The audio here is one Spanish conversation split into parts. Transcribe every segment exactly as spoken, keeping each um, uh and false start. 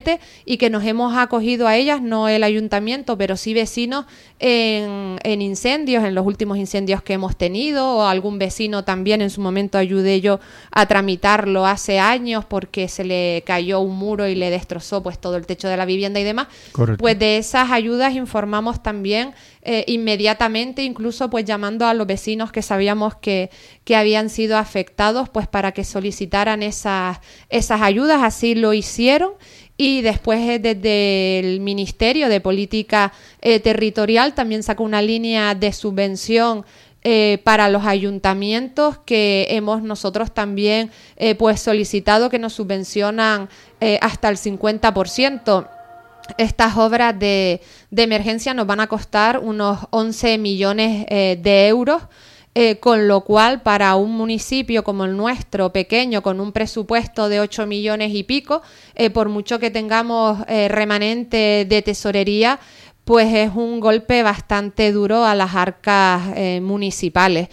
siete y que nos hemos acogido a ellas, no el ayuntamiento, pero sí vecinos en, en incendios, en los últimos incendios que hemos tenido, o algún vecino también en su momento ayudé yo a tramitarlo hace años porque se le cayó un muro y le destrozó pues todo el techo de la vivienda y demás. Correcto. Pues de esas ayudas informamos también eh, inmediatamente, incluso pues llamando a los vecinos que sabíamos que, que habían sido afectados, pues para que solicitaran esas, esas ayudas, así lo hicieron. Y después eh, desde el Ministerio de Política eh, Territorial también sacó una línea de subvención Eh, para los ayuntamientos que hemos nosotros también eh, pues solicitado que nos subvencionan eh, hasta el cincuenta por ciento. Estas obras de, de emergencia nos van a costar unos once millones eh, de euros, eh, con lo cual para un municipio como el nuestro, pequeño, con un presupuesto de ocho millones y pico, eh, por mucho que tengamos eh, remanente de tesorería, pues es un golpe bastante duro a las arcas eh, municipales.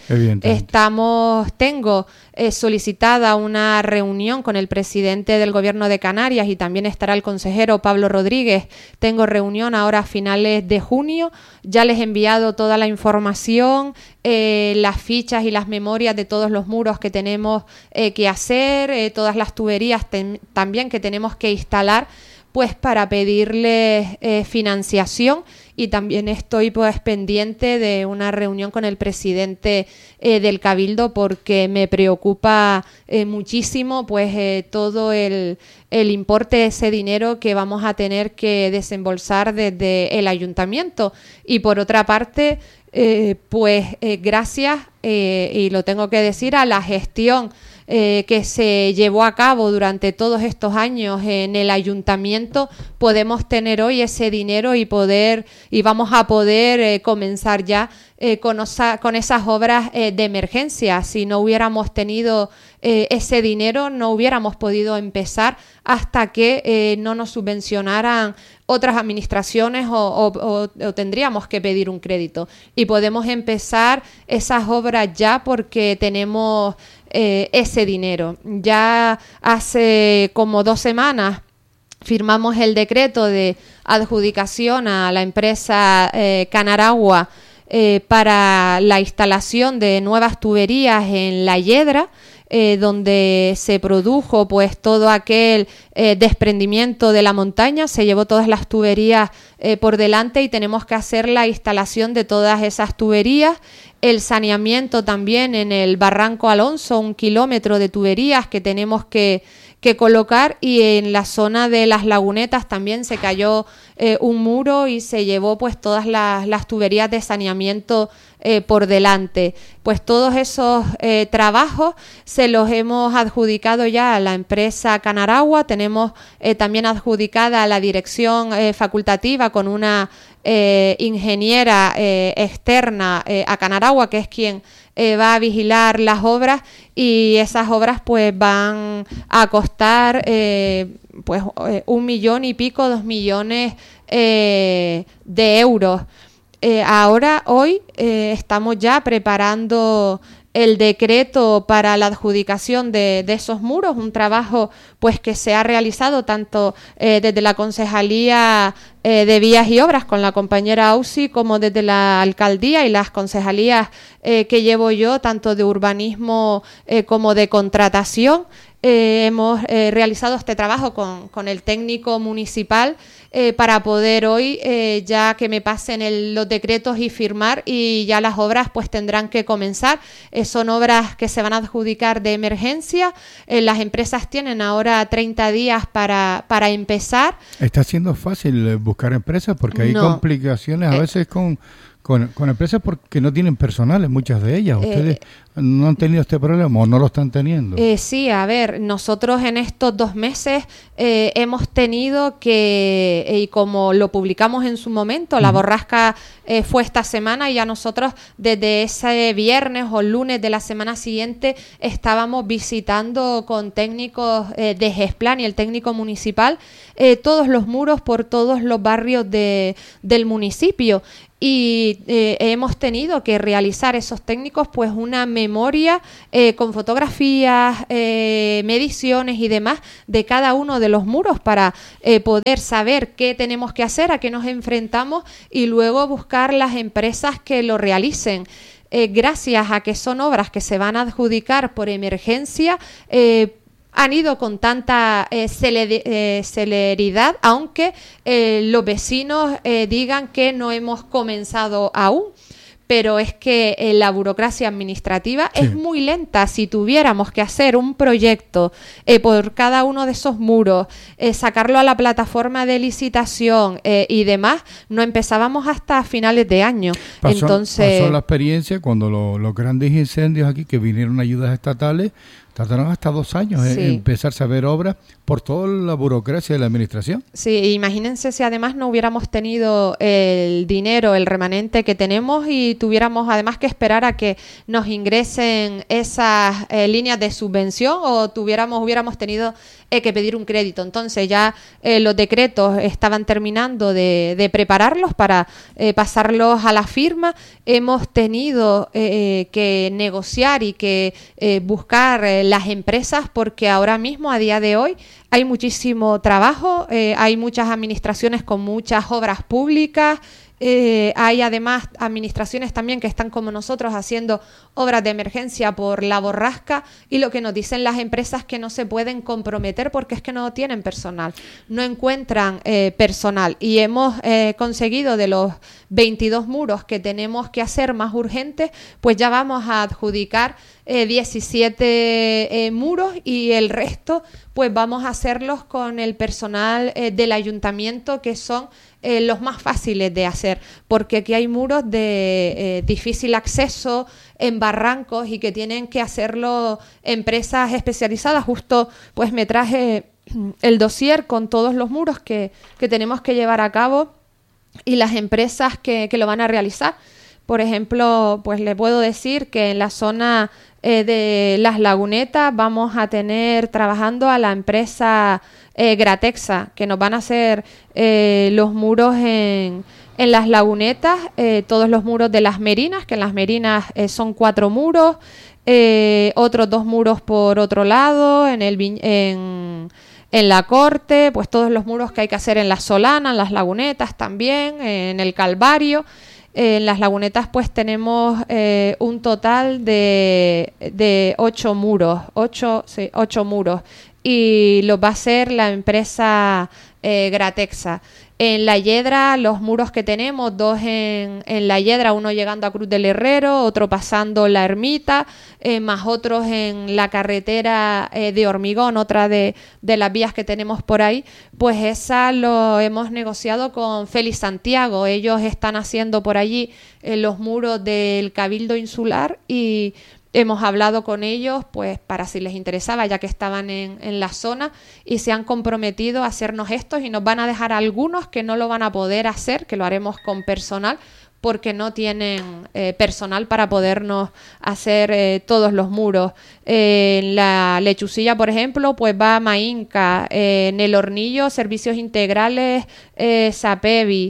Estamos, tengo eh, solicitada una reunión con el presidente del Gobierno de Canarias y también estará el consejero Pablo Rodríguez. Tengo reunión ahora a finales de junio. Ya les he enviado toda la información, eh, las fichas y las memorias de todos los muros que tenemos eh, que hacer, eh, todas las tuberías ten, también que tenemos que instalar, pues para pedirles eh, financiación, y también estoy pues pendiente de una reunión con el presidente eh, del Cabildo porque me preocupa eh, muchísimo pues eh, todo el, el importe de ese dinero que vamos a tener que desembolsar desde el ayuntamiento. Y por otra parte, eh, pues eh, gracias, eh, y lo tengo que decir, a la gestión Eh, que se llevó a cabo durante todos estos años en el ayuntamiento, podemos tener hoy ese dinero y poder y vamos a poder eh, comenzar ya eh, con, osa, con esas obras eh, de emergencia. Si no hubiéramos tenido eh, ese dinero, no hubiéramos podido empezar hasta que eh, no nos subvencionaran otras administraciones o, o, o, o tendríamos que pedir un crédito. Y podemos empezar esas obras ya porque tenemos eh, ese dinero. Ya hace como dos semanas firmamos el decreto de adjudicación a la empresa eh, Canaragua eh, para la instalación de nuevas tuberías en La Hiedra, Eh, donde se produjo pues todo aquel eh, desprendimiento de la montaña, se llevó todas las tuberías eh, por delante y tenemos que hacer la instalación de todas esas tuberías, el saneamiento también en el Barranco Alonso, un kilómetro de tuberías que tenemos que que colocar, y en la zona de las lagunetas también se cayó eh, un muro y se llevó pues todas las, las tuberías de saneamiento eh, por delante. Pues todos esos eh, trabajos se los hemos adjudicado ya a la empresa Canaragua. Tenemos eh, también adjudicada a la dirección eh, facultativa con una eh, ingeniera eh, externa eh, a Canaragua, que es quien Eh, va a vigilar las obras, y esas obras pues van a costar eh, pues eh, un millón y pico, dos millones eh, de euros. Eh, ahora, hoy, eh, estamos ya preparando el decreto para la adjudicación de, de esos muros, un trabajo pues que se ha realizado tanto eh, desde la Concejalía eh, de Vías y Obras con la compañera Ausi, como desde la Alcaldía y las concejalías eh, que llevo yo, tanto de urbanismo eh, como de contratación. Eh, hemos eh, realizado este trabajo con, con el técnico municipal eh, para poder hoy eh, ya que me pasen el, los decretos y firmar, y ya las obras pues tendrán que comenzar. Eh, son obras que se van a adjudicar de emergencia. Eh, las empresas tienen ahora treinta días para, para empezar. ¿Está siendo fácil buscar empresas? Porque hay no. complicaciones a eh, veces con... Con, con empresas porque no tienen personal, muchas de ellas. ¿Ustedes eh, no han tenido este problema o no lo están teniendo? Eh, sí, a ver, nosotros en estos dos meses eh, hemos tenido que, eh, y como lo publicamos en su momento, uh-huh. la borrasca eh, fue esta semana, y ya nosotros desde ese viernes o lunes de la semana siguiente estábamos visitando con técnicos eh, de GESPLAN y el técnico municipal eh, todos los muros por todos los barrios de, del municipio. y eh, hemos tenido que realizar esos técnicos pues una memoria eh, con fotografías, eh, mediciones y demás de cada uno de los muros para eh, poder saber qué tenemos que hacer, a qué nos enfrentamos y luego buscar las empresas que lo realicen. Eh, gracias a que son obras que se van a adjudicar por emergencia, eh, han ido con tanta eh, celer, eh, celeridad, aunque eh, los vecinos eh, digan que no hemos comenzado aún. Pero es que eh, la burocracia administrativa sí. es muy lenta. Si tuviéramos que hacer un proyecto eh, por cada uno de esos muros, eh, sacarlo a la plataforma de licitación eh, y demás, no empezábamos hasta finales de año. Pasó, Entonces, pasó la experiencia cuando lo, los grandes incendios aquí, que vinieron ayudas estatales, tardaron hasta dos años sí. en empezar a ver obras por toda la burocracia de la administración. Sí, imagínense si además no hubiéramos tenido el dinero, el remanente que tenemos y tuviéramos además que esperar a que nos ingresen esas eh, líneas de subvención o tuviéramos hubiéramos tenido eh, que pedir un crédito. Entonces ya eh, los decretos estaban terminando de, de prepararlos para eh, pasarlos a la firma. Hemos tenido eh, que negociar y que eh, buscar eh, las empresas porque ahora mismo, a día de hoy, hay muchísimo trabajo, eh, hay muchas administraciones con muchas obras públicas, eh, hay además administraciones también que están como nosotros haciendo obras de emergencia por la borrasca y lo que nos dicen las empresas que no se pueden comprometer porque es que no tienen personal, no encuentran eh, personal y hemos eh, conseguido de los veintidós muros que tenemos que hacer más urgentes, pues ya vamos a adjudicar eh, diecisiete eh, muros y el resto pues vamos a hacerlos con el personal eh, del ayuntamiento que son eh, los más fáciles de hacer porque aquí hay muros de eh, difícil acceso en barrancos y que tienen que hacerlo empresas especializadas. Justo pues me traje el dossier con todos los muros que, que tenemos que llevar a cabo y las empresas que, que lo van a realizar. Por ejemplo, pues le puedo decir que en la zona eh, de Las Lagunetas vamos a tener trabajando a la empresa eh, Gratexa, que nos van a hacer eh, los muros en, en Las Lagunetas, eh, todos los muros de Las Merinas, que en Las Merinas eh, son cuatro muros, eh, otros dos muros por otro lado, en el en En la Corte, pues todos los muros que hay que hacer en La Solana, en Las Lagunetas también, en el Calvario. En Las Lagunetas pues tenemos eh, un total de, de ocho muros, ocho, sí, ocho muros. Y los va a hacer la empresa eh, Gratexa. En La Hiedra, los muros que tenemos, dos en, en La Hiedra, uno llegando a Cruz del Herrero, otro pasando La Ermita, eh, más otros en la carretera eh, de Hormigón, otra de, de las vías que tenemos por ahí, pues esa lo hemos negociado con Félix Santiago. Ellos están haciendo por allí eh, los muros del Cabildo Insular y hemos hablado con ellos pues para si les interesaba, ya que estaban en, en la zona y se han comprometido a hacernos estos y nos van a dejar algunos que no lo van a poder hacer, que lo haremos con personal porque no tienen eh, personal para podernos hacer eh, todos los muros. Eh, en la Lechucilla, por ejemplo, pues va Mainca, eh, en el Hornillo, Servicios Integrales, eh, Sapevi.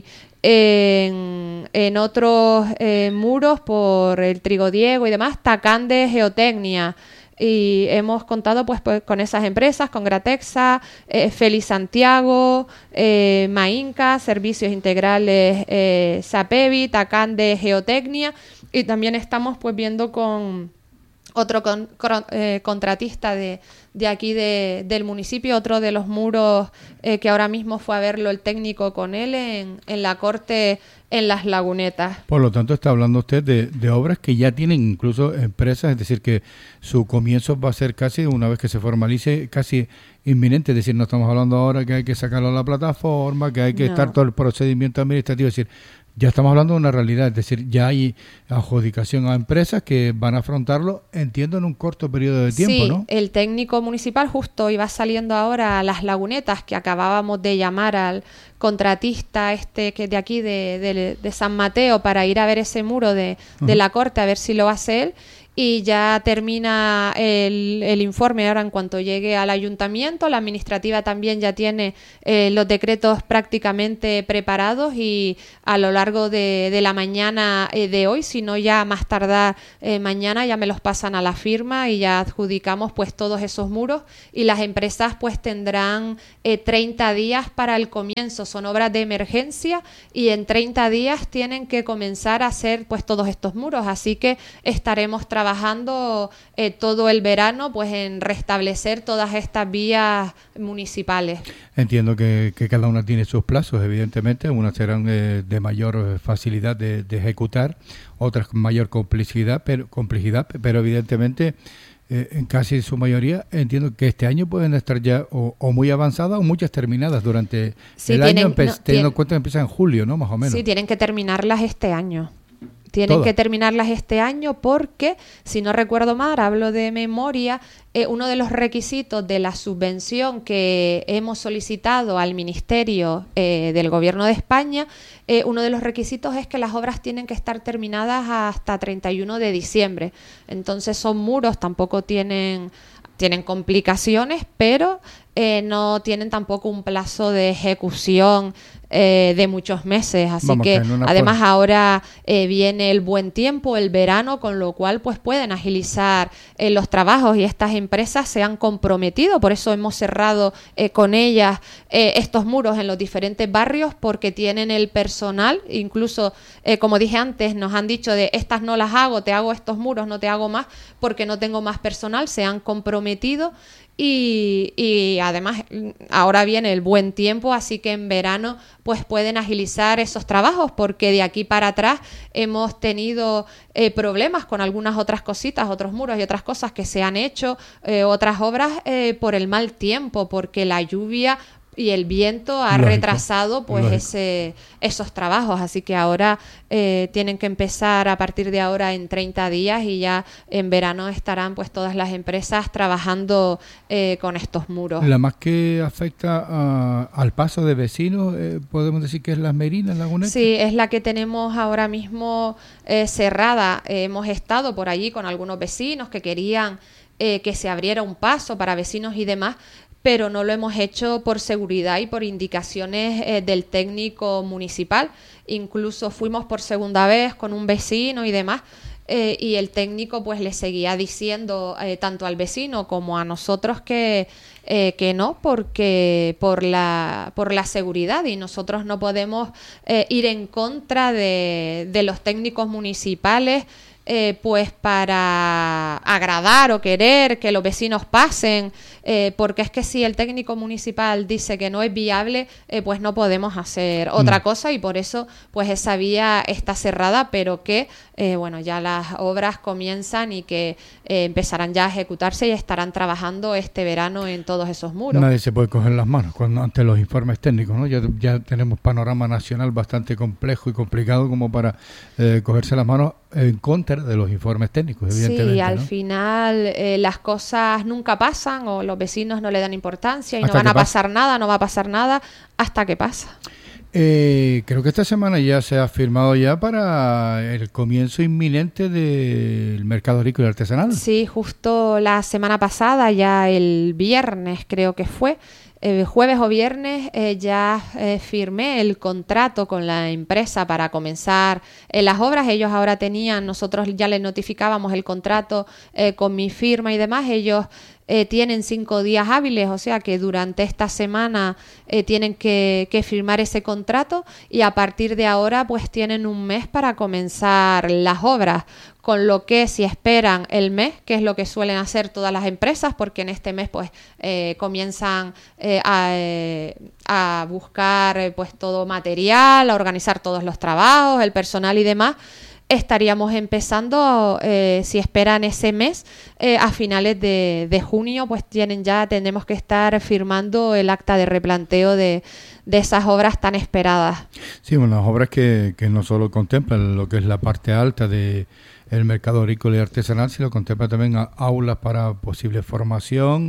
En, en otros eh, muros por el Trigodiego y demás, Tacande Geotecnia. Y hemos contado pues, pues con esas empresas, con Gratexa, eh, Félix Santiago, eh, Mainca, Servicios Integrales eh, Sapevi, Tacande Geotecnia y también estamos pues viendo con otro con, con, eh, contratista de, de aquí de, del municipio, otro de los muros eh, que ahora mismo fue a verlo el técnico con él en, en la Corte en Las Lagunetas. Por lo tanto, está hablando usted de, de obras que ya tienen incluso empresas, es decir, que su comienzo va a ser casi, una vez que se formalice, casi inminente, es decir, no estamos hablando ahora que hay que sacarlo a la plataforma, que hay que no. estar todo el procedimiento administrativo, es decir, ya estamos hablando de una realidad, es decir, ya hay adjudicación a empresas que van a afrontarlo, entiendo, en un corto periodo de tiempo, sí, ¿no? Sí, el técnico municipal justo iba saliendo ahora a Las Lagunetas, que acabábamos de llamar al contratista este que de aquí, de, de, de San Mateo, para ir a ver ese muro de, de uh-huh. la Corte, a ver si lo hace él. y ya termina el, el informe ahora en cuanto llegue al ayuntamiento. La administrativa también ya tiene eh, los decretos prácticamente preparados y a lo largo de, de la mañana eh, de hoy, si no ya más tardar eh, mañana, ya me los pasan a la firma y ya adjudicamos pues todos esos muros, y las empresas pues tendrán eh, treinta días para el comienzo. Son obras de emergencia y en treinta días tienen que comenzar a hacer pues todos estos muros, así que estaremos trabajando trabajando eh, todo el verano pues en restablecer todas estas vías municipales. Entiendo que, que cada una tiene sus plazos, evidentemente, unas serán eh, de mayor facilidad de, de ejecutar, otras con mayor complejidad, pero, complejidad, pero evidentemente eh, en casi su mayoría entiendo que este año pueden estar ya o, o muy avanzadas o muchas terminadas durante sí, el tienen, año, empe- no, teniendo tienen, en cuenta que empieza en julio, ¿no? Más o menos. Sí, tienen que terminarlas este año. Tienen Todas. que terminarlas este año porque, si no recuerdo mal, hablo de memoria, eh, uno de los requisitos de la subvención que hemos solicitado al Ministerio eh, del Gobierno de España, eh, uno de los requisitos es que las obras tienen que estar terminadas hasta treinta y uno de diciembre. Entonces son muros, tampoco tienen... Tienen complicaciones, pero eh, no tienen tampoco un plazo de ejecución eh, de muchos meses. Así Vamos, que, que además, forma. ahora eh, viene el buen tiempo, el verano, con lo cual pues pueden agilizar eh, los trabajos, y estas empresas se han comprometido. Por eso hemos cerrado eh, con ellas eh, estos muros en los diferentes barrios, porque tienen el personal. Incluso, eh, como dije antes, nos han dicho de estas no las hago, te hago estos muros, no te hago más porque no tengo más personal. Se han comprometido. Y, y además ahora viene el buen tiempo, así que en verano pues pueden agilizar esos trabajos, porque de aquí para atrás hemos tenido eh, problemas con algunas otras cositas, otros muros y otras cosas que se han hecho, eh, otras obras eh, por el mal tiempo, porque la lluvia y el viento ha Lógico, retrasado pues lógico. ese esos trabajos, así que ahora eh, tienen que empezar a partir de ahora en treinta días, y ya en verano estarán pues todas las empresas trabajando eh, con estos muros. La más que afecta a, al paso de vecinos, eh, podemos decir que es Las Merinas, Laguneta. Sí, es la que tenemos ahora mismo eh, cerrada. Eh, hemos estado por allí con algunos vecinos que querían eh, que se abriera un paso para vecinos y demás, pero no lo hemos hecho por seguridad y por indicaciones eh, del técnico municipal. Incluso fuimos por segunda vez con un vecino y demás, eh, y el técnico pues le seguía diciendo eh, tanto al vecino como a nosotros que, eh, que no, porque por la, por la seguridad, y nosotros no podemos eh, ir en contra de, de los técnicos municipales, Eh, pues para agradar o querer que los vecinos pasen, eh, porque es que si el técnico municipal dice que no es viable, eh, pues no podemos hacer otra no. cosa, y por eso pues esa vía está cerrada, pero que eh, bueno, ya las obras comienzan y que eh, empezarán ya a ejecutarse y estarán trabajando este verano en todos esos muros. Nadie se puede coger las manos cuando ante los informes técnicos, ¿no? Ya, ya tenemos panorama nacional bastante complejo y complicado como para eh, cogerse las manos en contra de los informes técnicos, evidentemente. Sí, al ¿no? final eh, las cosas nunca pasan, o los vecinos no le dan importancia y Hasta no van que a pasa. pasar nada, no va a pasar nada hasta que pasa. Eh, creo que esta semana ya se ha firmado ya para el comienzo inminente del mercado agrícola y artesanal. Sí, justo la semana pasada, ya el viernes creo que fue, eh, jueves o viernes, eh, ya eh, firmé el contrato con la empresa para comenzar eh, las obras. Ellos ahora tenían, nosotros ya les notificábamos el contrato eh, con mi firma y demás. Ellos eh, tienen cinco días hábiles, o sea que durante esta semana eh, tienen que, que firmar ese contrato, y a partir de ahora pues tienen un mes para comenzar las obras. Con lo que si esperan el mes, que es lo que suelen hacer todas las empresas, porque en este mes pues eh, comienzan eh, a, eh, a buscar eh, pues todo material, a organizar todos los trabajos, el personal y demás, estaríamos empezando, eh, si esperan ese mes, eh, a finales de, de junio, pues tienen ya, tenemos que estar firmando el acta de replanteo de, de esas obras tan esperadas. Sí, bueno, las obras que, que no solo contemplan lo que es la parte alta de el mercado agrícola y artesanal, sino contempla también a, aulas para posible formación,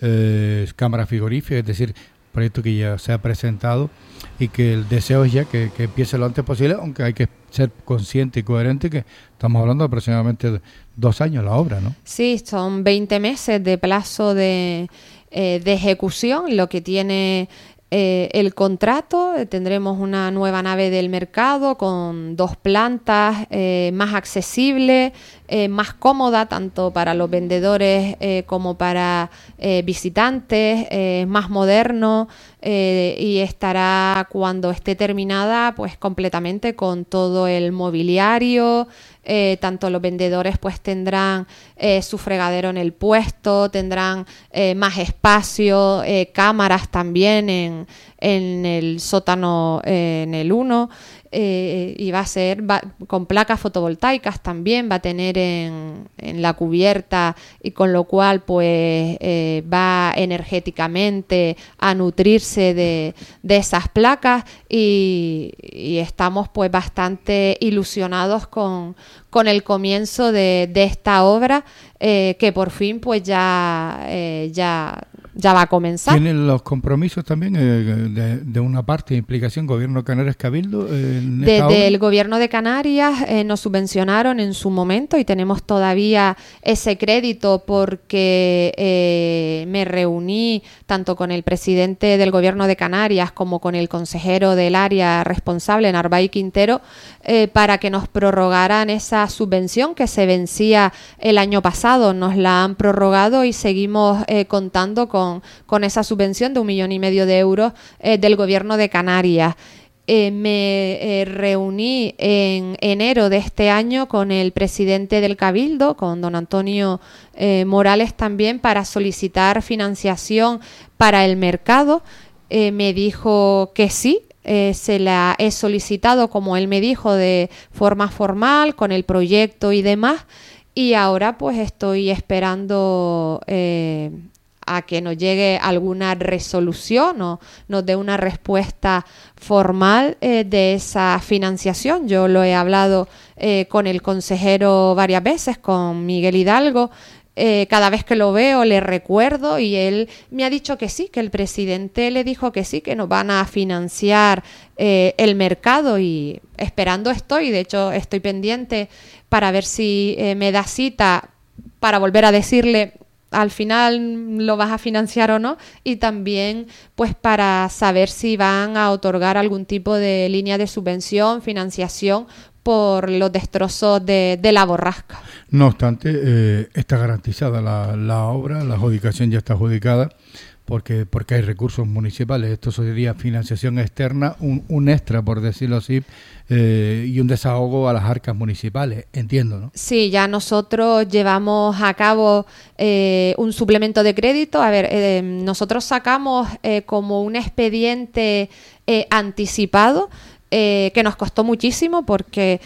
eh, cámaras frigoríficas, es decir, proyecto que ya se ha presentado y que el deseo es ya que, que empiece lo antes posible, aunque hay que ser consciente y coherente que estamos hablando aproximadamente de, dos años la obra, ¿no? Sí, son veinte meses de plazo de, eh, de ejecución, lo que tiene eh, el contrato. Tendremos una nueva nave del mercado con dos plantas, eh, más accesible, eh, más cómoda tanto para los vendedores eh, como para eh, visitantes, eh, más moderno. Eh, y estará, cuando esté terminada, pues completamente con todo el mobiliario. Eh, tanto los vendedores pues tendrán eh, su fregadero en el puesto, tendrán eh, más espacio, eh, cámaras también en, en el sótano, eh, en el uno. Eh, y va a ser va, con placas fotovoltaicas también, va a tener en, en la cubierta, y con lo cual pues eh, va energéticamente a nutrirse de, de esas placas, y, y estamos pues bastante ilusionados con, con el comienzo de, de esta obra, eh, que por fin pues ya, eh, ya ya va a comenzar. ¿Tienen los compromisos también eh, de, de una parte de implicación Gobierno de Canarias Cabildo? Eh, en esta Desde obra? el Gobierno de Canarias eh, nos subvencionaron en su momento, y tenemos todavía ese crédito porque eh, me reuní tanto con el presidente del Gobierno de Canarias como con el consejero del área responsable, Narváez Quintero, eh, para que nos prorrogaran esa subvención que se vencía el año pasado. Nos la han prorrogado y seguimos eh, contando con Con, con esa subvención de un millón y medio de euros eh, del Gobierno de Canarias. Eh, me eh, reuní en enero de este año con el presidente del Cabildo, con don Antonio eh, Morales también, para solicitar financiación para el mercado. Eh, me dijo que sí. Eh, se la he solicitado, como él me dijo, de forma formal, con el proyecto y demás. Y ahora pues estoy esperando Eh, a que nos llegue alguna resolución o nos dé una respuesta formal eh, de esa financiación. Yo lo he hablado eh, con el consejero varias veces, con Miguel Hidalgo. Eh, cada vez que lo veo le recuerdo, y él me ha dicho que sí, que el presidente le dijo que sí, que nos van a financiar eh, el mercado, y esperando estoy. De hecho, estoy pendiente para ver si eh, me da cita para volver a decirle al final lo vas a financiar o no, y también pues para saber si van a otorgar algún tipo de línea de subvención, financiación por los destrozos de, de la borrasca. No obstante, eh, está garantizada la, la obra, la adjudicación ya está adjudicada, porque porque hay recursos municipales. Esto sería financiación externa, un, un extra, por decirlo así, eh, y un desahogo a las arcas municipales, entiendo, ¿no? Sí, ya nosotros llevamos a cabo eh, un suplemento de crédito. A ver, eh, nosotros sacamos eh, como un expediente eh, anticipado, eh, que nos costó muchísimo, porque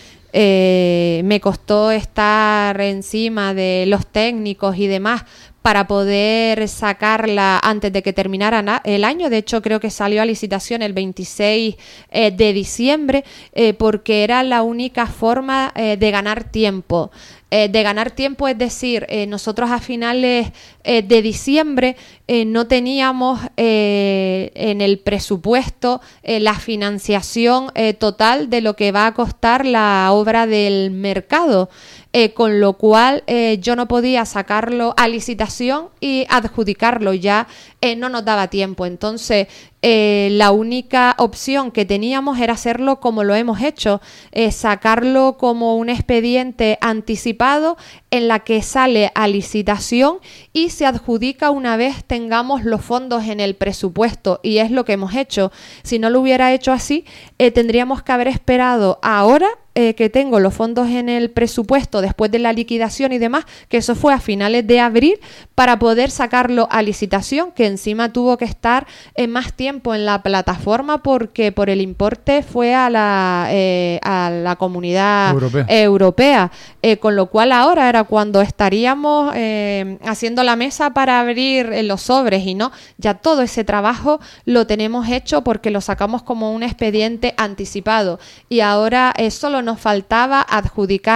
eh, me costó estar encima de los técnicos y demás para poder sacarla antes de que terminara el año. De hecho, creo que salió a licitación el veintiséis eh, de diciembre, eh, porque era la única forma eh, de ganar tiempo. Eh, de ganar tiempo, es decir, eh, nosotros a finales eh, de diciembre eh, no teníamos eh, en el presupuesto eh, la financiación eh, total de lo que va a costar la obra del mercado. Eh, con lo cual eh, yo no podía sacarlo a licitación y adjudicarlo, ya eh, no nos daba tiempo. Entonces eh, la única opción que teníamos era hacerlo como lo hemos hecho, eh, sacarlo como un expediente anticipado en la que sale a licitación y se adjudica una vez tengamos los fondos en el presupuesto, y es lo que hemos hecho. Si no lo hubiera hecho así, eh, tendríamos que haber esperado ahora Eh, que tengo los fondos en el presupuesto después de la liquidación y demás, que eso fue a finales de abril, para poder sacarlo a licitación, que encima tuvo que estar eh, más tiempo en la plataforma, porque por el importe fue a la, eh, a la comunidad europea, europea eh, con lo cual ahora era cuando estaríamos eh, haciendo la mesa para abrir eh, los sobres, y no, ya todo ese trabajo lo tenemos hecho porque lo sacamos como un expediente anticipado, y ahora eh, solo nos faltaba adjudicar.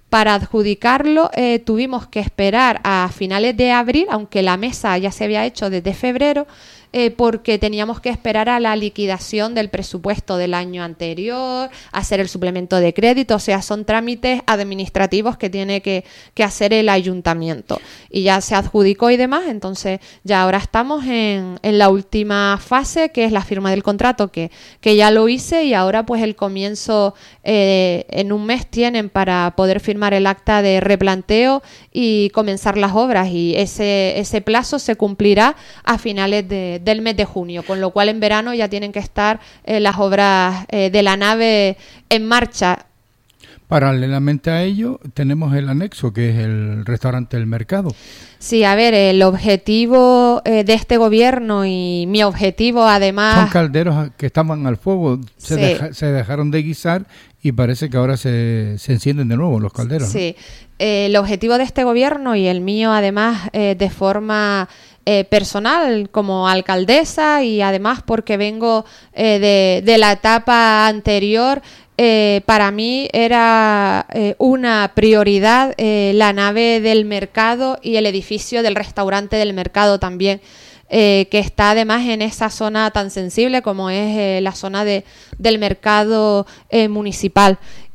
Para adjudicarlo eh, tuvimos que esperar a finales de abril, aunque la mesa ya se había hecho desde febrero, eh, porque teníamos que esperar a la liquidación del presupuesto del año anterior, hacer el suplemento de crédito, o sea, son trámites administrativos que tiene que, que hacer el ayuntamiento. Y ya se adjudicó y demás, entonces ya ahora estamos en, en la última fase, que es la firma del contrato, que, que ya lo hice, y ahora pues el comienzo eh, en un mes tienen para poder firmar el acta de replanteo y comenzar las obras, y ese, ese plazo se cumplirá a finales de del mes de junio, con lo cual en verano ya tienen que estar eh, las obras eh, de la nave en marcha. Paralelamente a ello tenemos el anexo, que es el restaurante del mercado. Sí, a ver, el objetivo eh, de este gobierno y mi objetivo además... Son calderos que estaban al fuego, se, sí. deja, se dejaron de guisar y parece que ahora se, se encienden de nuevo los calderos. Sí, ¿no? eh, el objetivo de este gobierno y el mío además eh, de forma... Eh, personal como alcaldesa, y además porque vengo eh, de, de la etapa anterior, eh, para mí era eh, una prioridad eh, la nave del mercado y el edificio del restaurante del mercado también, eh, que está además en esa zona tan sensible como es eh, la zona de, del mercado eh, municipal.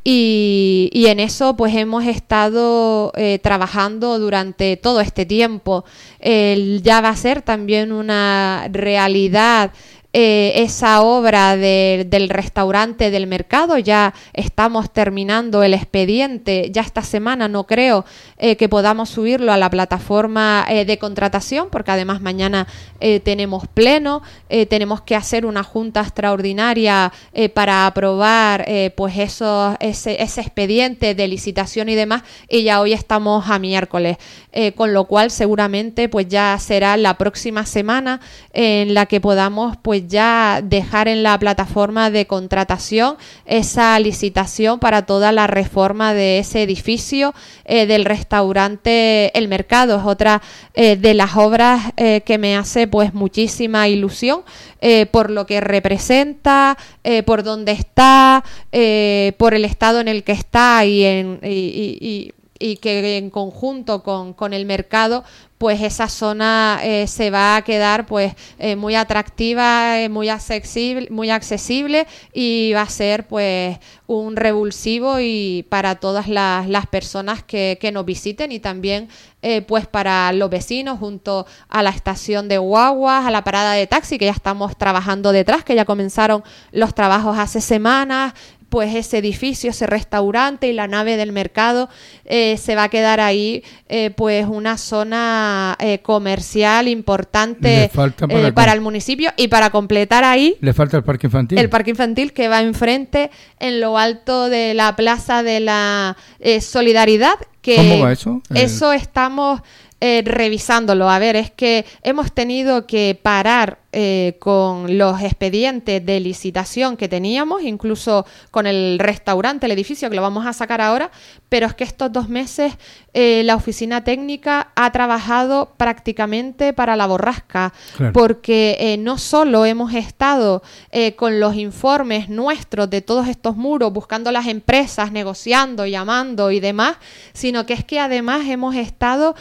Y, y en eso pues hemos estado eh, trabajando durante todo este tiempo. Eh, ya va a ser también una realidad eh, esa obra de, del restaurante del mercado. Ya estamos terminando el expediente, ya esta semana no creo eh, que podamos subirlo a la plataforma eh, de contratación, porque además mañana eh, tenemos pleno, eh, tenemos que hacer una junta extraordinaria eh, para aprobar eh, pues eso, ese, ese expediente de licitación y demás, y ya hoy estamos a miércoles, eh, con lo cual seguramente pues ya será la próxima semana en la que podamos pues ya dejar en la plataforma de contratación esa licitación para toda la reforma de ese edificio eh, del restaurante El Mercado. Es otra eh, de las obras eh, que me hace pues muchísima ilusión eh, por lo que representa, eh, por dónde está, eh, por el estado en el que está, y en y, y, y y que en conjunto con, con el mercado pues esa zona eh, se va a quedar pues eh, muy atractiva, eh, muy accesible, muy accesible, y va a ser pues un revulsivo y para todas las, las personas que, que nos visiten, y también eh, pues para los vecinos, junto a la estación de guaguas, a la parada de taxi, que ya estamos trabajando detrás, que ya comenzaron los trabajos hace semanas. Pues ese edificio, ese restaurante y la nave del mercado eh, se va a quedar ahí eh, pues una zona eh, comercial importante para, eh, para el municipio, y para completar ahí le falta el parque infantil el parque infantil que va enfrente en lo alto de la Plaza de la eh, Solidaridad, que ¿cómo va eso? Eso estamos eh, revisándolo. A ver, es que hemos tenido que parar Eh, con los expedientes de licitación que teníamos, incluso con el restaurante, el edificio, que lo vamos a sacar ahora, pero es que estos dos meses eh, la oficina técnica ha trabajado prácticamente para la borrasca, claro. porque eh, no solo hemos estado eh, con los informes nuestros de todos estos muros, buscando las empresas, negociando, llamando y demás, sino que es que además hemos estado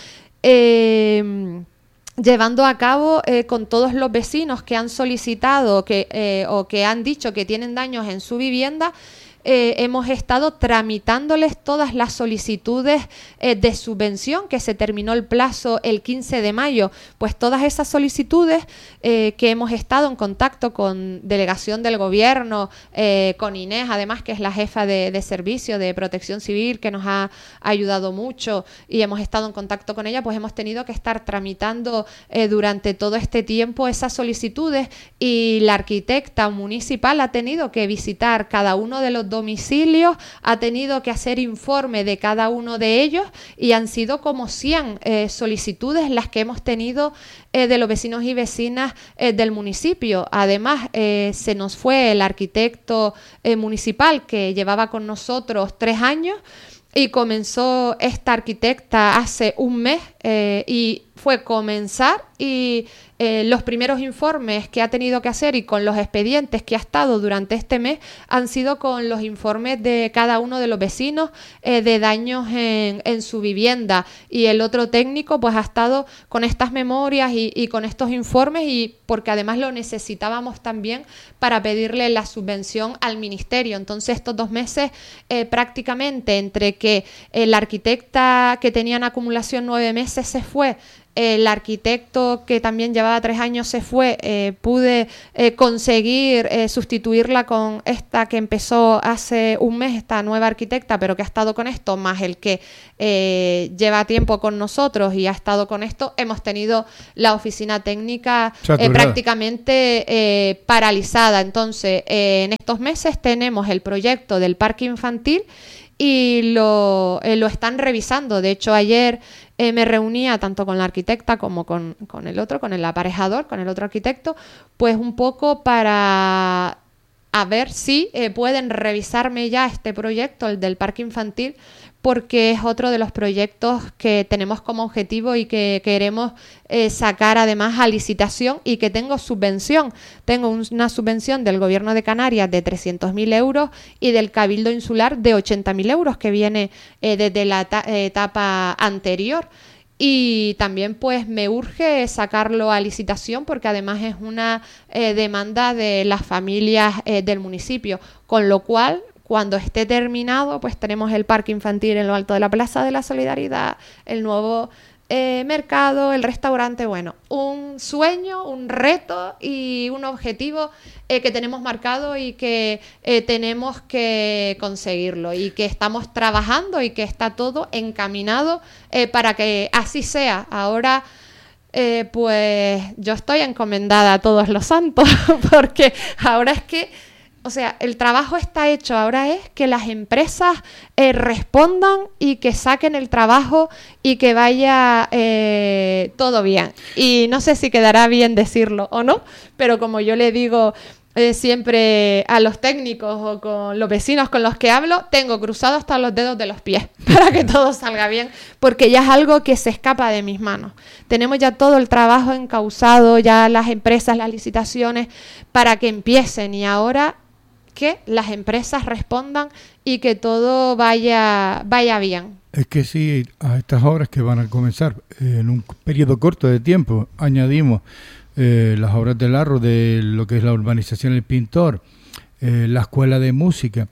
Eh, llevando a cabo eh, con todos los vecinos que han solicitado que, eh, o que han dicho que tienen daños en su vivienda. Eh, hemos estado tramitándoles todas las solicitudes eh, de subvención, que se terminó el plazo el quince de mayo, pues todas esas solicitudes eh, que hemos estado en contacto con delegación del gobierno, eh, con Inés, además, que es la jefa de, de servicio de protección civil, que nos ha ayudado mucho, y hemos estado en contacto con ella, pues hemos tenido que estar tramitando eh, durante todo este tiempo esas solicitudes, y la arquitecta municipal ha tenido que visitar cada uno de los domicilios, ha tenido que hacer informe de cada uno de ellos, y han sido como cien eh, solicitudes las que hemos tenido eh, de los vecinos y vecinas eh, del municipio. Además, eh, se nos fue el arquitecto eh, municipal que llevaba con nosotros tres años, y comenzó esta arquitecta hace un mes, eh, y fue comenzar y eh, los primeros informes que ha tenido que hacer y con los expedientes que ha estado durante este mes han sido con los informes de cada uno de los vecinos eh, de daños en, en su vivienda, y el otro técnico pues ha estado con estas memorias y, y con estos informes, y porque además lo necesitábamos también para pedirle la subvención al ministerio. Entonces estos dos meses eh, prácticamente entre que eh, la arquitecta que tenía en acumulación nueve meses se fue, el arquitecto que también llevaba tres años se fue, eh, pude eh, conseguir eh, sustituirla con esta que empezó hace un mes, esta nueva arquitecta, pero que ha estado con esto, más el que eh, lleva tiempo con nosotros y ha estado con esto. Hemos tenido la oficina técnica eh, prácticamente eh, paralizada. Entonces, eh, en estos meses tenemos el proyecto del parque infantil y lo, eh, lo están revisando. De hecho, ayer eh, me reunía tanto con la arquitecta como con, con el otro, con el aparejador, con el otro arquitecto, pues un poco para a ver si eh, pueden revisarme ya este proyecto, el del parque infantil, porque es otro de los proyectos que tenemos como objetivo y que queremos eh, sacar además a licitación, y que tengo subvención. Tengo un, una subvención del Gobierno de Canarias de trescientos mil euros y del Cabildo Insular de ochenta mil euros, que viene eh, desde la ta- etapa anterior. Y también pues me urge sacarlo a licitación, porque además es una eh, demanda de las familias eh, del municipio, con lo cual cuando esté terminado pues tenemos el parque infantil en lo alto de la Plaza de la Solidaridad, el nuevo eh, mercado, el restaurante. Bueno, un sueño, un reto y un objetivo eh, que tenemos marcado y que eh, tenemos que conseguirlo, y que estamos trabajando y que está todo encaminado eh, para que así sea. Ahora eh, pues yo estoy encomendada a todos los santos porque ahora es que, o sea, el trabajo está hecho, ahora es que las empresas eh, respondan y que saquen el trabajo y que vaya eh, todo bien. Y no sé si quedará bien decirlo o no, pero como yo le digo eh, siempre a los técnicos o con los vecinos con los que hablo, tengo cruzados hasta los dedos de los pies para que todo salga bien, porque ya es algo que se escapa de mis manos. Tenemos ya todo el trabajo encauzado, ya las empresas, las licitaciones, para que empiecen, y ahora que las empresas respondan y que todo vaya vaya bien. Es que si a estas obras que van a comenzar eh, en un periodo corto de tiempo añadimos eh, las obras del Arro, de lo que es la urbanización El Pintor, eh, la escuela de música,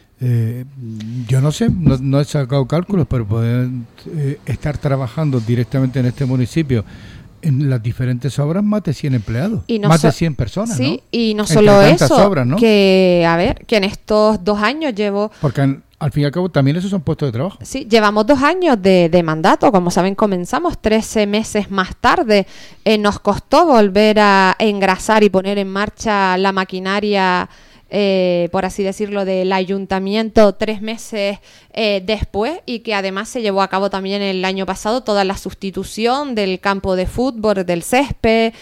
eh, yo no sé, no, no he sacado cálculos, pero poder eh, estar trabajando directamente en este municipio en las diferentes obras, más de cien empleados, no más so- de cien personas, sí, ¿no? Y no Entre solo eso, obras, ¿no? que, a ver, que en estos dos años llevo... Porque en, al fin y al cabo también esos son puestos de trabajo. Sí, llevamos dos años de, de mandato. Como saben, comenzamos trece meses más tarde. Eh, nos costó volver a engrasar y poner en marcha la maquinaria, Eh, por así decirlo, del ayuntamiento tres meses eh, después, y que además se llevó a cabo también el año pasado toda la sustitución del campo de fútbol, del césped,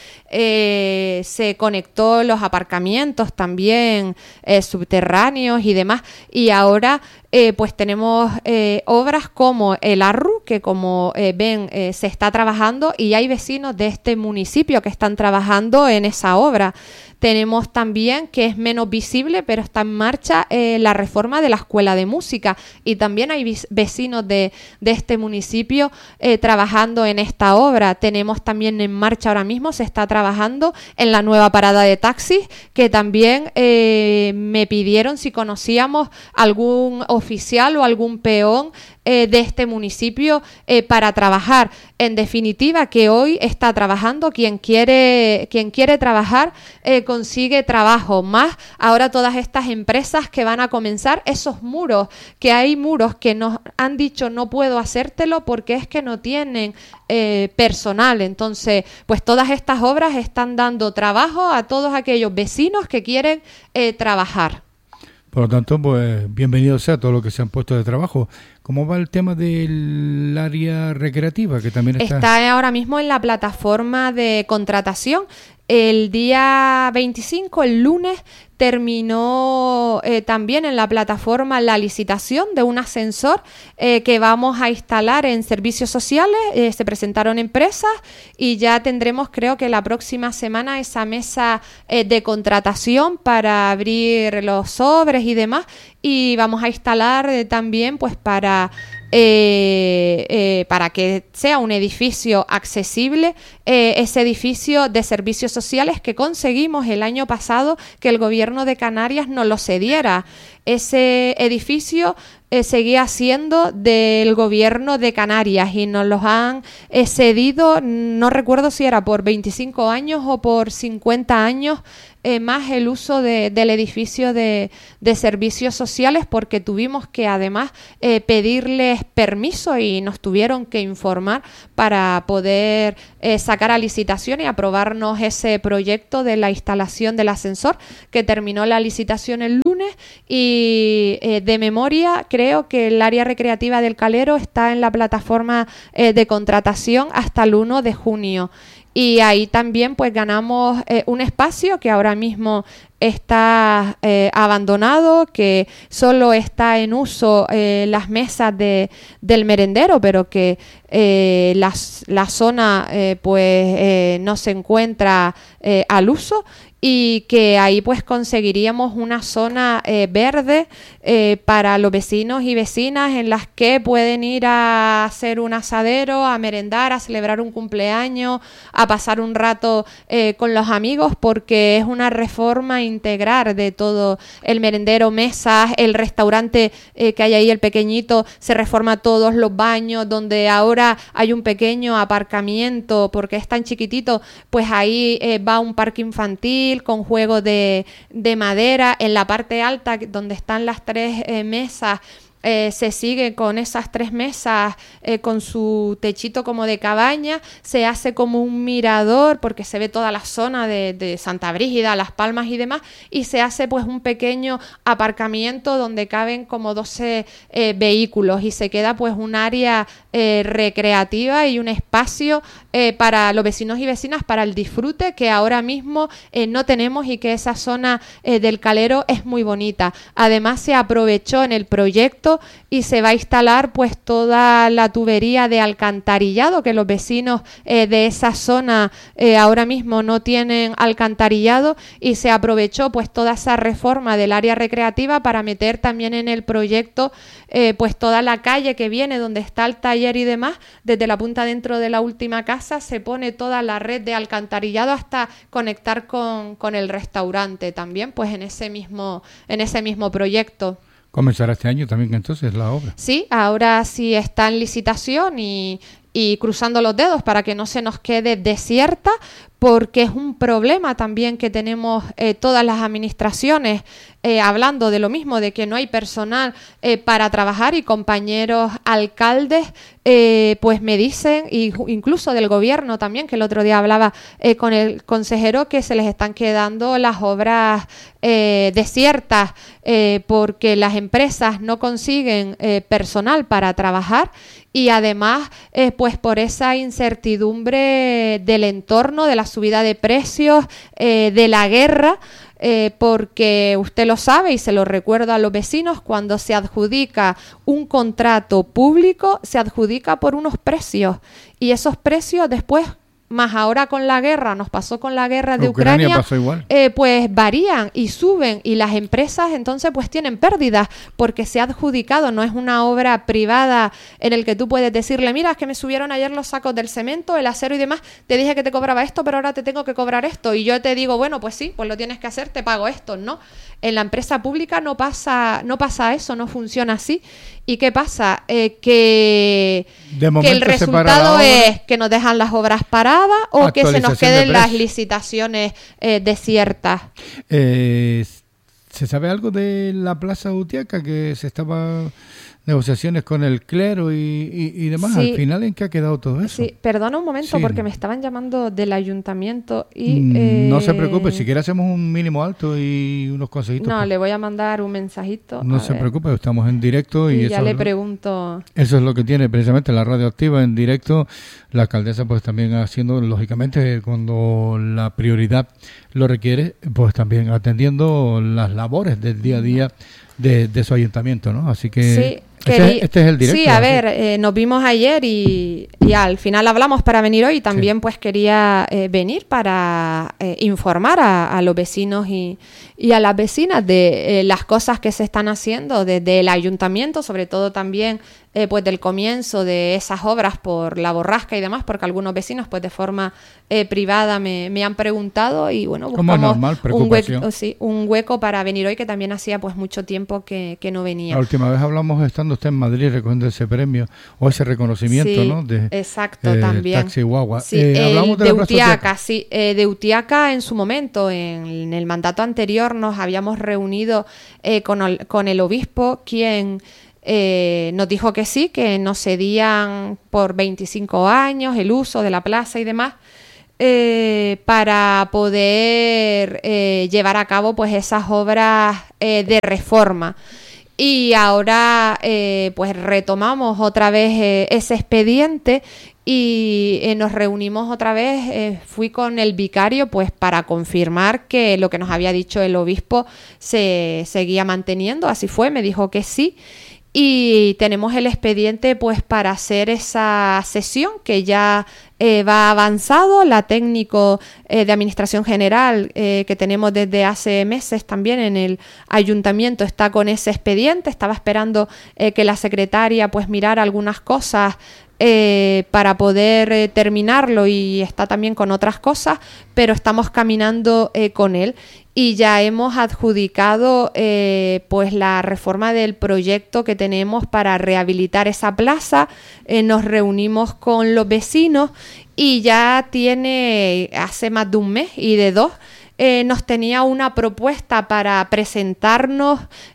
eh, se conectó los aparcamientos también eh, subterráneos y demás, y ahora eh, pues tenemos eh, obras como el Arru, que como eh, ven eh, se está trabajando, y hay vecinos de este municipio que están trabajando en esa obra. Tenemos también, que es menos visible, pero está en marcha, eh, la reforma de la escuela de música, y también hay vecinos de, de este municipio eh, trabajando en esta obra. Tenemos también en marcha ahora mismo, se está trabajando en la nueva parada de taxis, que también eh, me pidieron si conocíamos algún oficial o algún peón eh, de este municipio eh, para trabajar. En definitiva, que hoy está trabajando quien quiere, quien quiere trabajar, eh, consigue trabajo. Más ahora todas estas empresas que van a comenzar, esos muros, que hay muros que nos han dicho no puedo hacértelo porque es que no tienen eh, personal. Entonces, pues todas estas obras están dando trabajo a todos aquellos vecinos que quieren eh, trabajar. Por lo tanto, pues bienvenido sea todo lo que se han puesto de trabajo. ¿Cómo va el tema del área recreativa, que también está...? Está ahora mismo en la plataforma de contratación. el día veinticinco, el lunes, terminó eh, también en la plataforma la licitación de un ascensor eh, que vamos a instalar en servicios sociales. Eh, se presentaron empresas y ya tendremos, creo que la próxima semana, esa mesa eh, de contratación para abrir los sobres y demás. Y vamos a instalar eh, también pues para... Eh, eh, para que sea un edificio accesible, eh, ese edificio de servicios sociales que conseguimos el año pasado que el gobierno de Canarias nos lo cediera. Ese edificio eh, seguía siendo del gobierno de Canarias y nos los han eh, cedido, no recuerdo si era por veinticinco años o por cincuenta años, Eh, más el uso de, del edificio de, de servicios sociales, porque tuvimos que además eh, pedirles permiso y nos tuvieron que informar para poder eh, sacar a licitación y aprobarnos ese proyecto de la instalación del ascensor, que terminó la licitación el lunes. Y eh, de memoria creo que el área recreativa del Calero está en la plataforma eh, de contratación hasta el uno de junio. Y ahí también pues ganamos eh, un espacio que ahora mismo está eh, abandonado, que solo está en uso eh, las mesas de, del merendero, pero que eh, la, la zona eh, pues eh, no se encuentra eh, al uso, y que ahí pues conseguiríamos una zona eh, verde eh, para los vecinos y vecinas, en las que pueden ir a hacer un asadero, a merendar, a celebrar un cumpleaños, a pasar un rato eh, con los amigos, porque es una reforma integral de todo el merendero, mesas, el restaurante eh, que hay ahí, el pequeñito, se reforma todos los baños, donde ahora hay un pequeño aparcamiento porque es tan chiquitito, pues ahí eh, va un parque infantil con juegos de, de madera. En la parte alta, donde están las tres eh, mesas, Eh, se sigue con esas tres mesas eh, con su techito como de cabaña, se hace como un mirador porque se ve toda la zona de, de Santa Brígida, Las Palmas y demás, y se hace pues un pequeño aparcamiento donde caben como doce eh, vehículos, y se queda pues un área eh, recreativa y un espacio eh, para los vecinos y vecinas para el disfrute, que ahora mismo eh, no tenemos, y que esa zona eh, del Calero es muy bonita. Además se aprovechó en el proyecto y se va a instalar pues toda la tubería de alcantarillado, que los vecinos eh, de esa zona eh, ahora mismo no tienen alcantarillado, y se aprovechó pues toda esa reforma del área recreativa para meter también en el proyecto eh, pues toda la calle que viene donde está el taller y demás. Desde la punta dentro de la última casa se pone toda la red de alcantarillado hasta conectar con, con el restaurante también, pues en ese mismo, en ese mismo proyecto. ¿Comenzará este año también entonces la obra? Sí, ahora sí está en licitación y, y cruzando los dedos para que no se nos quede desierta, porque es un problema también que tenemos eh, todas las administraciones, eh, hablando de lo mismo, de que no hay personal eh, para trabajar, y compañeros alcaldes eh, pues me dicen, y incluso del gobierno también, que el otro día hablaba eh, con el consejero, que se les están quedando las obras eh, desiertas eh, porque las empresas no consiguen eh, personal para trabajar, y además eh, pues por esa incertidumbre del entorno, de la subida de precios, eh, de la guerra, eh, porque usted lo sabe y se lo recuerdo a los vecinos, cuando se adjudica un contrato público, se adjudica por unos precios, y esos precios después, más ahora con la guerra, nos pasó con la guerra de Ucrania, Ucrania pasó igual. Eh, pues varían y suben, y las empresas entonces pues tienen pérdidas porque se ha adjudicado, no es una obra privada en el que tú puedes decirle, mira, es que me subieron ayer los sacos del cemento, el acero y demás, te dije que te cobraba esto, pero ahora te tengo que cobrar esto, y yo te digo, bueno, pues sí, pues lo tienes que hacer, te pago esto. No, en la empresa pública no pasa, no pasa eso, no funciona así. ¿Y qué pasa? Eh, que, que el resultado es que nos dejan las obras paradas, o que se nos queden las licitaciones eh, desiertas. Eh, ¿Se sabe algo de la Plaza Utiaca, que se estaba negociaciones con el clero y, y, y demás? Sí. ¿Al final en qué ha quedado todo eso? Sí, perdona un momento Sí. porque me estaban llamando del ayuntamiento y... Mm, eh, No se preocupe, si quiere hacemos un mínimo alto y unos consejitos. No, pues, le voy a mandar un mensajito. no a se ver, preocupe, estamos en directo y, y eso, ya le es lo- pregunto... eso es lo que tiene precisamente la radio activa en directo. La alcaldesa pues también haciendo, lógicamente, cuando la prioridad lo requiere, pues también atendiendo las labores del día a día de, de su ayuntamiento, ¿no? Así que Sí, este, querí- este es el directo. Sí, a así. ver, eh, nos vimos ayer y, y al final hablamos para venir hoy y también Sí. pues quería eh, venir para eh, informar a, a los vecinos y, y a las vecinas de eh, las cosas que se están haciendo desde el ayuntamiento, sobre todo también eh, pues del comienzo de esas obras por la borrasca y demás, porque algunos vecinos pues de forma eh, privada me, me han preguntado y bueno, Como buscamos normal, un, preocupación. hueco, sí, un hueco para venir hoy que también hacía pues mucho tiempo que, que no venía. La última vez hablamos estando usted en Madrid recogiendo ese premio o ese reconocimiento, Sí, ¿no? De exacto, eh, también. Taxi Guagua. Sí, Eh, el hablamos de, de la Plaza Utiaca, Utiaca. sí. Eh, de Utiaca en su momento, en, en el mandato anterior, nos habíamos reunido eh, con, el, con el obispo, quien eh, nos dijo que sí, que nos cedían por veinticinco años el uso de la plaza y demás. Eh, para poder eh, llevar a cabo pues esas obras eh, de reforma. Y ahora eh, pues retomamos otra vez eh, ese expediente y eh, nos reunimos otra vez, eh, fui con el vicario pues para confirmar que lo que nos había dicho el obispo se seguía manteniendo, así fue, me dijo que sí. Y tenemos el expediente pues para hacer esa sesión que ya eh, va avanzado. La técnico eh, de Administración General eh, que tenemos desde hace meses también en el ayuntamiento está con ese expediente. Estaba esperando eh, que la secretaria pues mirara algunas cosas Eh, para poder eh, terminarlo y está también con otras cosas, pero estamos caminando eh, con él y ya hemos adjudicado eh, pues la reforma del proyecto que tenemos para rehabilitar esa plaza. Eh, nos reunimos con los vecinos y ya tiene hace más de un mes y de dos Eh, nos tenía una propuesta para presentarnos,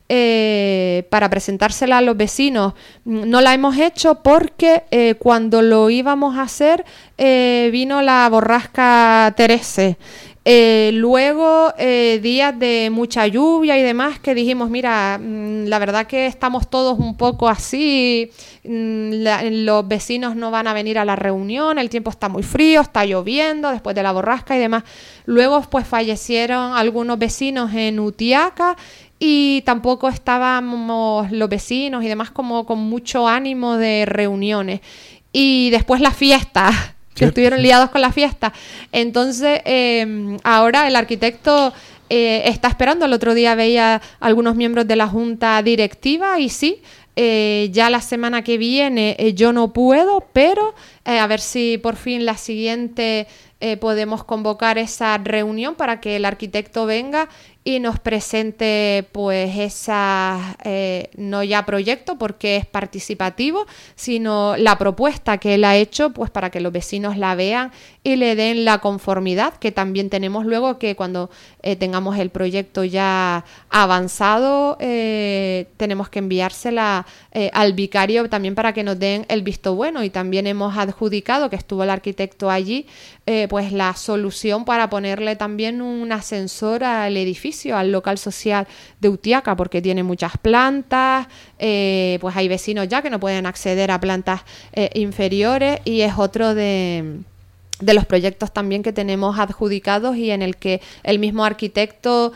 eh, para presentársela a los vecinos. No la hemos hecho porque eh, cuando lo íbamos a hacer eh, vino la borrasca Terese. Eh, luego, eh, días de mucha lluvia y demás, que dijimos, mira, mmm, la verdad que estamos todos un poco así, mmm, la, los vecinos no van a venir a la reunión, el tiempo está muy frío, está lloviendo después de la borrasca y demás. Luego, pues fallecieron algunos vecinos en Utiaca y tampoco estábamos los vecinos y demás como con mucho ánimo de reuniones. Y después la fiesta, que Cierto, estuvieron sí. liados con la fiesta. Entonces, eh, ahora el arquitecto eh, está esperando. El otro día veía algunos miembros de la junta directiva y sí, eh, ya la semana que viene eh, yo no puedo, pero eh, a ver si por fin la siguiente eh, podemos convocar esa reunión para que el arquitecto venga y nos presente pues esa, eh, no ya proyecto porque es participativo, sino la propuesta que él ha hecho pues para que los vecinos la vean y le den la conformidad, que también tenemos luego que cuando eh, tengamos el proyecto ya avanzado eh, tenemos que enviársela eh, al vicario también para que nos den el visto bueno, y también hemos adjudicado, que estuvo el arquitecto allí, eh, pues la solución para ponerle también un ascensor al edificio, al local social de Utiaca, porque tiene muchas plantas, eh, pues hay vecinos ya que no pueden acceder a plantas eh, inferiores, y es otro de... de los proyectos también que tenemos adjudicados y en el que el mismo arquitecto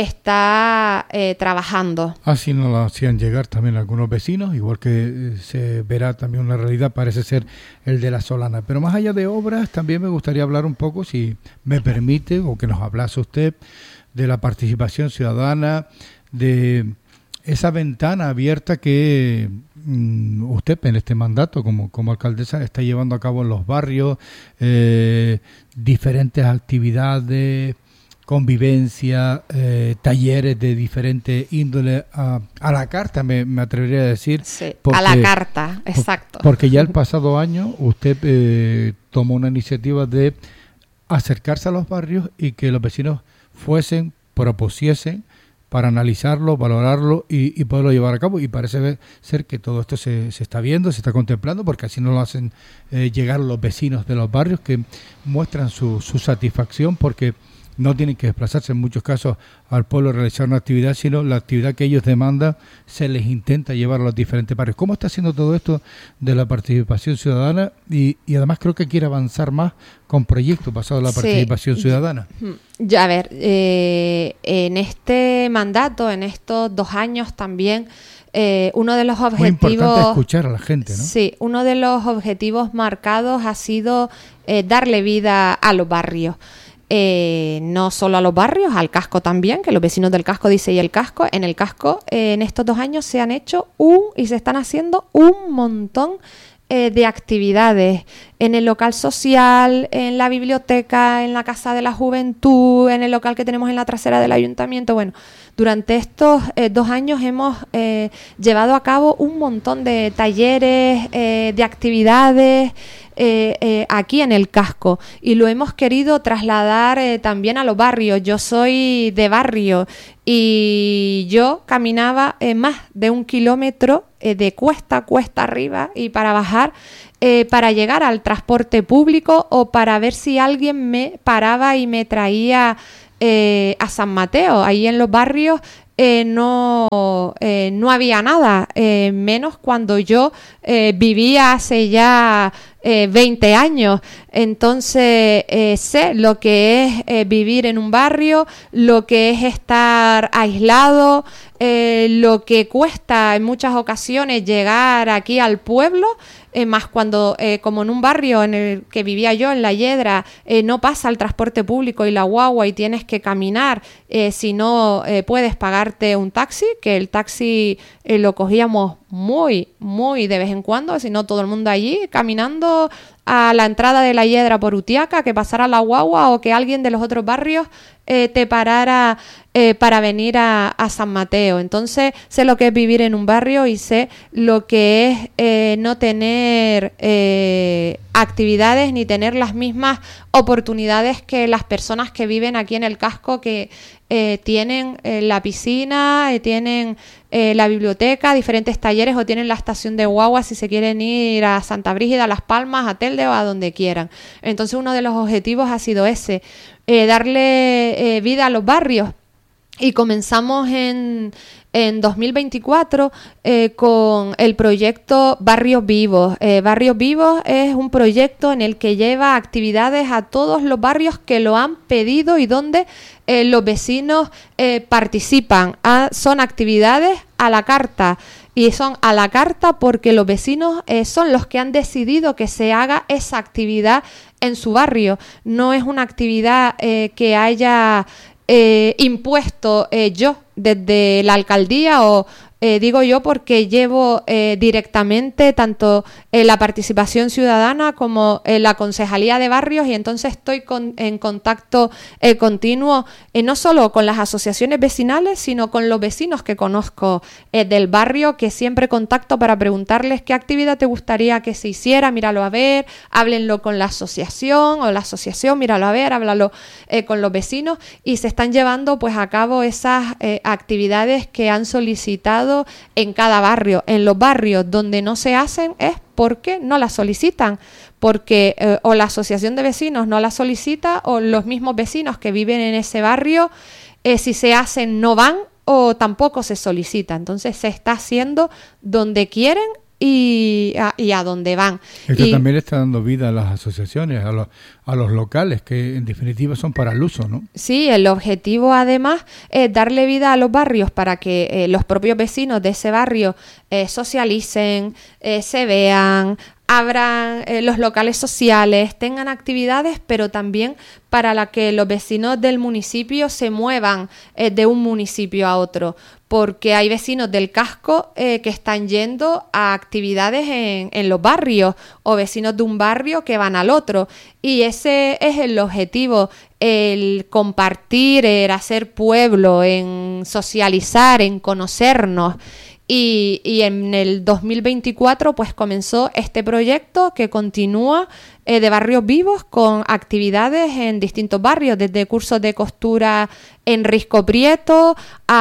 está eh, trabajando. Así nos lo hacían llegar también algunos vecinos, igual que eh, se verá también una realidad, parece ser el de la Solana. Pero más allá de obras, también me gustaría hablar un poco, si me permite, o que nos hablase usted, de la participación ciudadana, de esa ventana abierta que mmm, usted en este mandato como, como alcaldesa está llevando a cabo en los barrios, eh, diferentes actividades, convivencia, eh, talleres de diferentes índoles, a, a la carta me, me atrevería a decir. Sí, porque, a la carta, exacto. Porque ya el pasado año usted eh, tomó una iniciativa de acercarse a los barrios y que los vecinos fuesen, propusiesen para analizarlo, valorarlo y, y poderlo llevar a cabo. Y parece ser que todo esto se, se está viendo, se está contemplando, porque así nos lo hacen eh, llegar los vecinos de los barrios, que muestran su, su satisfacción porque no tienen que desplazarse en muchos casos al pueblo a realizar una actividad, sino la actividad que ellos demandan se les intenta llevar a los diferentes barrios. ¿Cómo está haciendo todo esto de la participación ciudadana? Y, y además creo que quiere avanzar más con proyectos basados en la participación sí. ciudadana. Ya, a ver, eh, en este mandato, en estos dos años también, eh, uno de los objetivos... Muy importante escuchar a la gente, ¿no? Sí, uno de los objetivos marcados ha sido eh, darle vida a los barrios. Eh, no solo a los barrios, al casco también, que los vecinos del casco dicen y el casco. En el casco, eh, en estos dos años se han hecho un y se están haciendo un montón eh, de actividades en el local social, en la biblioteca, en la Casa de la Juventud, en el local que tenemos en la trasera del ayuntamiento. Bueno, durante estos eh, dos años hemos eh, llevado a cabo un montón de talleres, eh, de actividades, Eh, eh, aquí en el casco, y lo hemos querido trasladar eh, también a los barrios. Yo soy de barrio y yo caminaba eh, más de un kilómetro eh, de cuesta, cuesta arriba y para bajar eh, para llegar al transporte público o para ver si alguien me paraba y me traía eh, a San Mateo. Ahí en los barrios Eh, no, eh, no había nada, eh, menos cuando yo eh, vivía hace ya eh, veinte años. Entonces eh, sé lo que es eh, vivir en un barrio, lo que es estar aislado, eh, lo que cuesta en muchas ocasiones llegar aquí al pueblo, eh, más cuando, eh, como en un barrio en el que vivía yo, en La Yedra, eh, no pasa el transporte público y la guagua y tienes que caminar, eh, si no eh, puedes pagarte un taxi, que el taxi eh, lo cogíamos muy, muy de vez en cuando, si no todo el mundo allí caminando a la entrada de La Yedra por Utiaca, que pasara la guagua o que alguien de los otros barrios eh, te parara eh, para venir a, a San Mateo. Entonces sé lo que es vivir en un barrio y sé lo que es eh, no tener eh, actividades ni tener las mismas oportunidades que las personas que viven aquí en el casco, que eh, tienen eh, la piscina, eh, tienen eh, la biblioteca, diferentes talleres, o tienen la estación de guagua si se quieren ir a Santa Brígida, a Las Palmas, a Telde o a donde quieran. Entonces uno de los objetivos ha sido ese, eh, darle eh, vida a los barrios. Y comenzamos en, en dos mil veinticuatro eh, con el proyecto Barrios Vivos. Eh, Barrios Vivos es un proyecto en el que lleva actividades a todos los barrios que lo han pedido y donde eh, los vecinos eh, participan. Ah, son actividades a la carta. Y son a la carta porque los vecinos eh, son los que han decidido que se haga esa actividad en su barrio. No es una actividad eh, que haya Eh, impuesto eh, yo desde la alcaldía, o eh, digo yo porque llevo eh, directamente tanto eh, la participación ciudadana como eh, la concejalía de barrios, y entonces estoy con, en contacto eh, continuo eh, no solo con las asociaciones vecinales, sino con los vecinos que conozco eh, del barrio, que siempre contacto para preguntarles qué actividad te gustaría que se hiciera, míralo a ver, háblenlo con la asociación, o la asociación, míralo a ver, háblalo eh, con los vecinos, y se están llevando pues a cabo esas eh, actividades que han solicitado en cada barrio. En los barrios donde no se hacen es porque no las solicitan, porque eh, o la asociación de vecinos no las solicita, o los mismos vecinos que viven en ese barrio, eh, si se hacen no van o tampoco se solicita. Entonces se está haciendo donde quieren y a, y a dónde van. Esto y, también está dando vida a las asociaciones, a los, a los locales, que en definitiva son para el uso, ¿no? Sí, el objetivo además es darle vida a los barrios para que eh, los propios vecinos de ese barrio eh, socialicen, eh, se vean, abran eh, los locales sociales, tengan actividades, pero también para la que los vecinos del municipio se muevan eh, de un municipio a otro, porque hay vecinos del casco eh, que están yendo a actividades en, en los barrios, o vecinos de un barrio que van al otro, y ese es el objetivo, el compartir, el hacer pueblo, en socializar, en conocernos. Y, y en el dos mil veinticuatro pues comenzó este proyecto que continúa eh, de Barrios Vivos con actividades en distintos barrios, desde cursos de costura en Risco Prieto,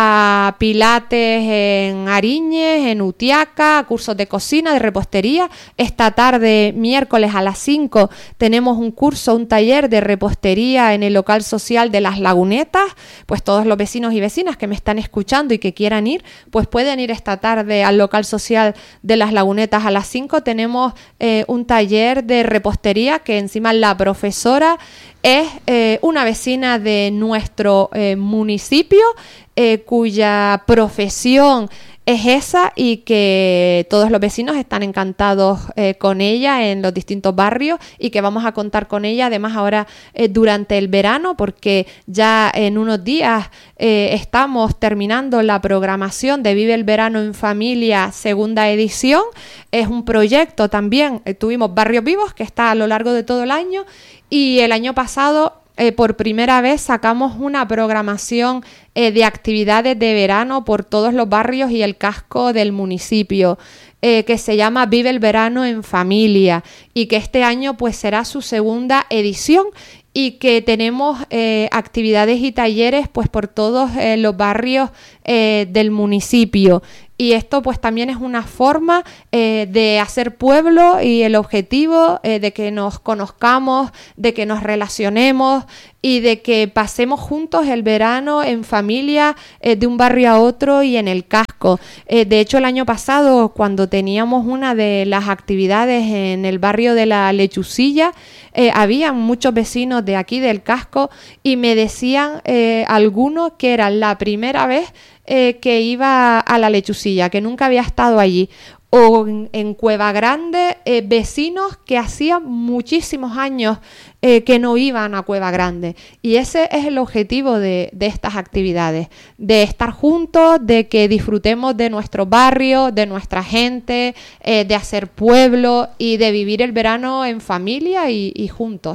a pilates en Ariñez, en Utiaca, cursos de cocina, de repostería. Esta tarde, miércoles a las cinco, tenemos un curso, un taller de repostería en el local social de Las Lagunetas. Pues todos los vecinos y vecinas que me están escuchando y que quieran ir, pues pueden ir esta tarde al local social de Las Lagunetas a las cinco. Tenemos eh, un taller de repostería que encima la profesora es eh, una vecina de nuestro eh, municipio, eh, cuya profesión es esa y que todos los vecinos están encantados eh, con ella en los distintos barrios y que vamos a contar con ella además ahora eh, durante el verano, porque ya en unos días eh, estamos terminando la programación de Vive el Verano en Familia segunda edición. Es un proyecto también, eh, tuvimos Barrios Vivos que está a lo largo de todo el año y el año pasado Eh, por primera vez sacamos una programación eh, de actividades de verano por todos los barrios y el casco del municipio, eh, que se llama Vive el Verano en Familia y que este año pues será su segunda edición y que tenemos eh, actividades y talleres pues por todos eh, los barrios eh, del municipio. Y esto pues también es una forma eh, de hacer pueblo y el objetivo eh, de que nos conozcamos, de que nos relacionemos y de que pasemos juntos el verano en familia eh, de un barrio a otro y en el casco. Eh, de hecho, el año pasado, cuando teníamos una de las actividades en el barrio de la Lechucilla, eh, había muchos vecinos de aquí del casco y me decían eh, algunos que era la primera vez Eh, que iba a la Lechucilla, que nunca había estado allí, o en, en Cueva Grande, eh, vecinos que hacían muchísimos años eh, que no iban a Cueva Grande. Y ese es el objetivo de, de estas actividades, de estar juntos, de que disfrutemos de nuestro barrio, de nuestra gente, eh, de hacer pueblo y de vivir el verano en familia y, y juntos.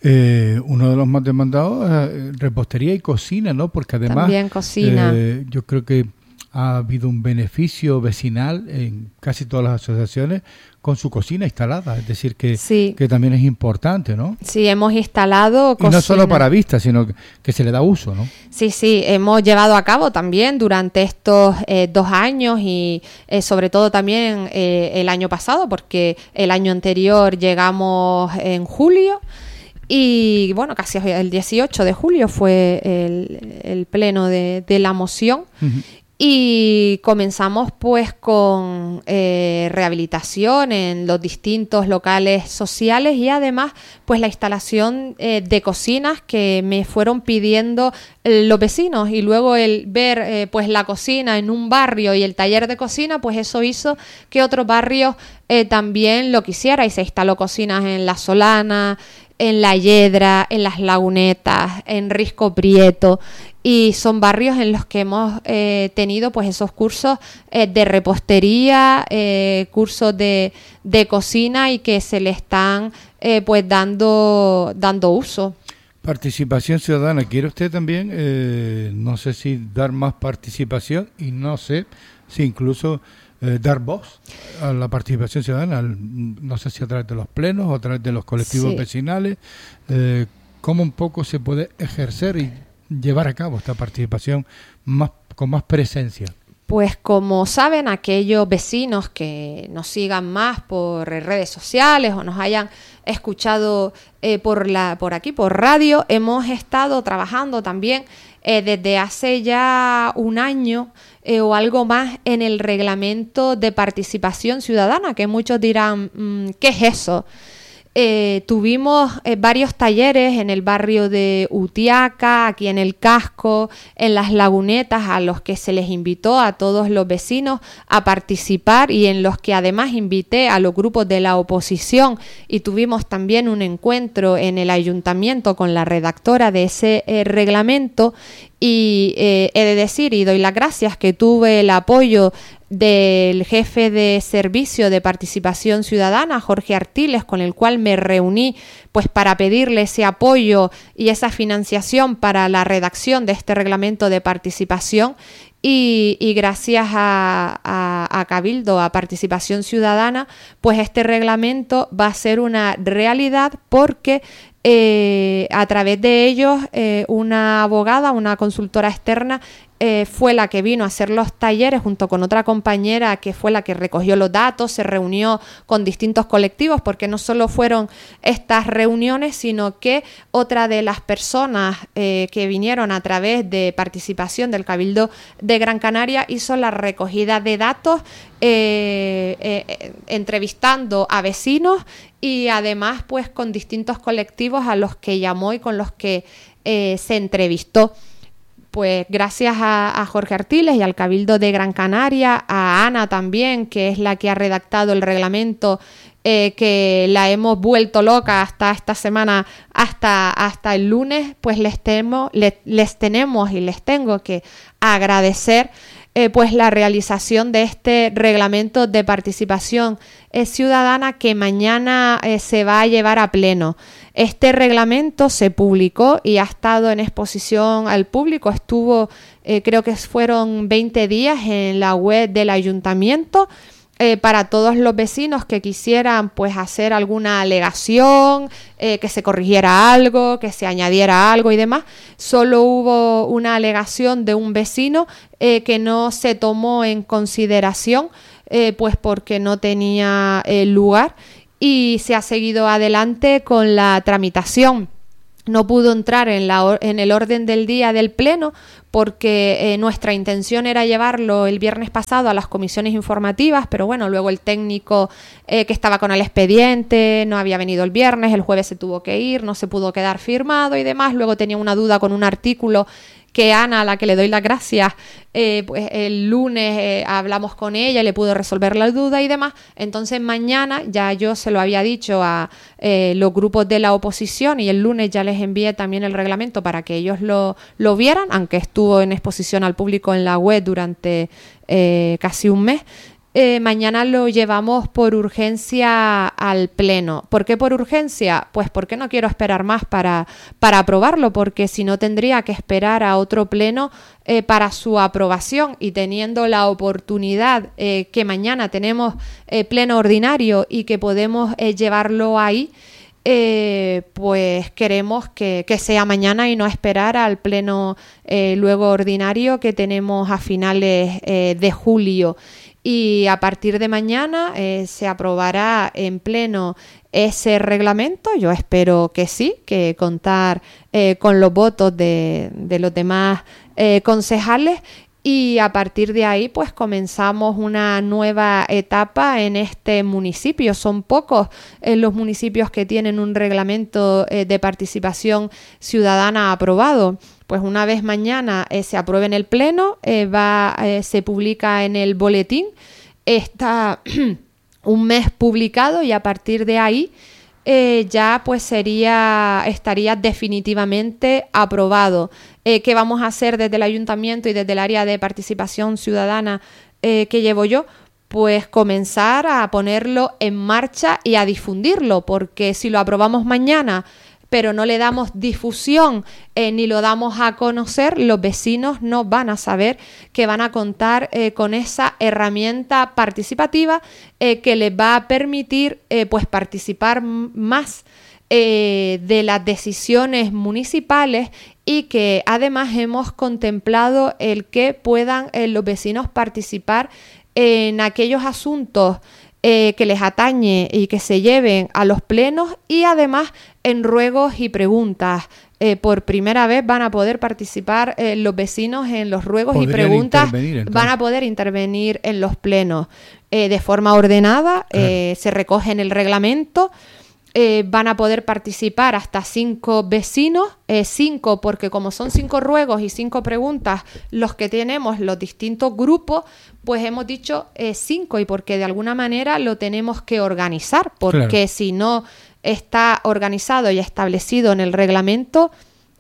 Eh, uno de los más demandados es eh, repostería y cocina, ¿no? Porque además también cocina. Eh, yo creo que ha habido un beneficio vecinal en casi todas las asociaciones con su cocina instalada, es decir, que, sí. que también es importante, ¿no? Sí, hemos instalado cocina. Y no solo para vista, sino que, que se le da uso, ¿no? Sí, sí, hemos llevado a cabo también durante estos eh, dos años y eh, sobre todo también eh, el año pasado, porque el año anterior llegamos en julio. Y bueno, casi el dieciocho de julio fue el, el pleno de, de la moción. Uh-huh. Y comenzamos pues con eh, rehabilitación en los distintos locales sociales y además pues la instalación eh, de cocinas que me fueron pidiendo eh, los vecinos, y luego el ver eh, pues la cocina en un barrio y el taller de cocina, pues eso hizo que otros barrios eh, también lo quisiera y se instaló cocinas en La Solana, en La Yedra, en Las Lagunetas, en Risco Prieto, y son barrios en los que hemos eh, tenido pues esos cursos eh, de repostería, eh, cursos de, de cocina y que se le están eh, pues dando, dando uso. Participación ciudadana, ¿quiere usted también? Eh, no sé si dar más participación y no sé si incluso Eh, dar voz a la participación ciudadana, no sé si a través de los plenos o a través de los colectivos sí. vecinales, eh, cómo un poco se puede ejercer y llevar a cabo esta participación más con más presencia. Pues como saben aquellos vecinos que nos sigan más por redes sociales o nos hayan escuchado eh, por la por aquí, por radio, hemos estado trabajando también eh, desde hace ya un año eh, o algo más en el reglamento de participación ciudadana, que muchos dirán, mmm, ¿qué es eso? Eh, tuvimos eh, varios talleres en el barrio de Utiaca, aquí en el casco, en Las Lagunetas, a los que se les invitó a todos los vecinos a participar y en los que además invité a los grupos de la oposición, y tuvimos también un encuentro en el ayuntamiento con la redactora de ese eh, reglamento, y eh, he de decir y doy las gracias que tuve el apoyo del jefe de servicio de participación ciudadana, Jorge Artiles, con el cual me reuní pues para pedirle ese apoyo y esa financiación para la redacción de este reglamento de participación. Y, y gracias a, a, a Cabildo, a Participación Ciudadana, pues este reglamento va a ser una realidad porque eh, a través de ellos eh, una abogada, una consultora externa, Eh, fue la que vino a hacer los talleres junto con otra compañera que fue la que recogió los datos, se reunió con distintos colectivos, porque no solo fueron estas reuniones, sino que otra de las personas eh, que vinieron a través de participación del Cabildo de Gran Canaria hizo la recogida de datos eh, eh, entrevistando a vecinos y además pues con distintos colectivos a los que llamó y con los que eh, se entrevistó. Pues gracias a, a Jorge Artiles y al Cabildo de Gran Canaria, a Ana también, que es la que ha redactado el reglamento, eh, que la hemos vuelto loca hasta esta semana, hasta, hasta el lunes, pues les, temo, les, les tenemos y les tengo que agradecer eh, pues la realización de este reglamento de participación eh, ciudadana que mañana eh, se va a llevar a pleno. Este reglamento se publicó y ha estado en exposición al público, estuvo eh, creo que fueron veinte días en la web del ayuntamiento eh, para todos los vecinos que quisieran pues hacer alguna alegación, eh, que se corrigiera algo, que se añadiera algo y demás. Solo hubo una alegación de un vecino eh, que no se tomó en consideración eh, pues porque no tenía eh, lugar. Y se ha seguido adelante con la tramitación. No pudo entrar en, la, en el orden del día del pleno porque eh, nuestra intención era llevarlo el viernes pasado a las comisiones informativas, pero bueno, luego el técnico eh, que estaba con el expediente no había venido el viernes, el jueves se tuvo que ir, no se pudo quedar firmado y demás. Luego tenía una duda con un artículo que Ana, a la que le doy las gracias, eh, pues el lunes eh, hablamos con ella y le pudo resolver la duda y demás. Entonces mañana, ya yo se lo había dicho a eh, los grupos de la oposición y el lunes ya les envié también el reglamento para que ellos lo, lo vieran, aunque estuvo en exposición al público en la web durante eh, casi un mes. Eh, mañana lo llevamos por urgencia al pleno. ¿Por qué por urgencia? Pues porque no quiero esperar más para, para aprobarlo, porque si no tendría que esperar a otro pleno eh, para su aprobación, y teniendo la oportunidad eh, que mañana tenemos eh, pleno ordinario y que podemos eh, llevarlo ahí, Eh, pues queremos que, que sea mañana y no esperar al pleno eh, luego ordinario que tenemos a finales eh, de julio. Y a partir de mañana eh, se aprobará en pleno ese reglamento. Yo espero que sí, que contar eh, con los votos de, de los demás eh, concejales. Y a partir de ahí, pues comenzamos una nueva etapa en este municipio. Son pocos eh, los municipios que tienen un reglamento eh, de participación ciudadana aprobado. Pues una vez mañana eh, se apruebe en el pleno, eh, va, eh, se publica en el boletín, está un mes publicado y a partir de ahí eh, ya pues sería, estaría definitivamente aprobado. Eh, ¿Qué vamos a hacer desde el ayuntamiento y desde el área de participación ciudadana eh, que llevo yo? Pues comenzar a ponerlo en marcha y a difundirlo, porque si lo aprobamos mañana pero no le damos difusión eh, ni lo damos a conocer, los vecinos no van a saber que van a contar eh, con esa herramienta participativa eh, que les va a permitir eh, pues participar m- más eh, de las decisiones municipales, y que además hemos contemplado el que puedan eh, los vecinos participar en aquellos asuntos Eh, que les atañe y que se lleven a los plenos, y además en ruegos y preguntas. Eh, por primera vez van a poder participar eh, los vecinos en los ruegos y preguntas, van a poder intervenir en los plenos eh, de forma ordenada, eh, se recoge en el reglamento. Eh, van a poder participar hasta cinco vecinos, eh, cinco porque como son cinco ruegos y cinco preguntas los que tenemos los distintos grupos, pues hemos dicho eh, cinco, y porque de alguna manera lo tenemos que organizar, porque claro, si no está organizado y establecido en el reglamento,